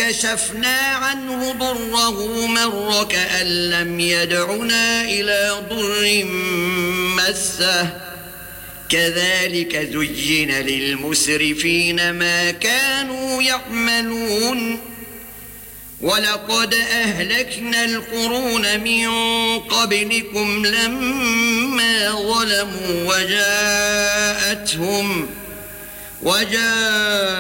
فكشفنا عنه ضره مر كأن لم يدعنا إلى ضر مسه كذلك زين للمسرفين ما كانوا يعملون ولقد أهلكنا القرون من قبلكم لما ظلموا وجاءتهم